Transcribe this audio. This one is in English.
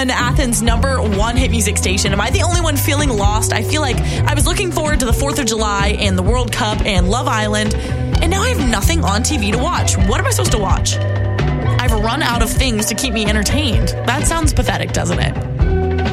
1, Athens' #1 hit music station. Am I the only one feeling lost? I feel like I was looking forward to the 4th of July and the World Cup and Love Island, and now I have nothing on TV to watch. What am I supposed to watch? I've run out of things to keep me entertained. That sounds pathetic, doesn't it?